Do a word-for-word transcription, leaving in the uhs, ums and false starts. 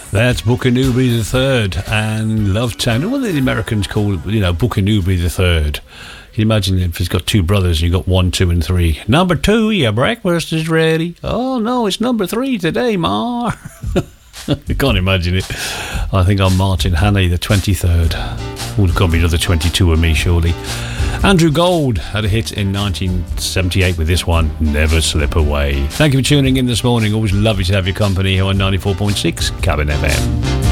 That's Buchanubby the Third and Love Town. What do the Americans call, you know, Buchanubby the Third? Can you imagine if he's got two brothers and you've got one, two, and three? Number two, your breakfast is ready. Oh, no, it's number three today, Ma. I can't imagine it. I think I'm Martin Hannay, the twenty-third. Oh, there's got to be another twenty-two of me, surely. Andrew Gold had a hit in nineteen seventy-eight with this one, Never Slip Away. Thank you for tuning in this morning. Always lovely to have your company here on ninety-four point six Cabin F M.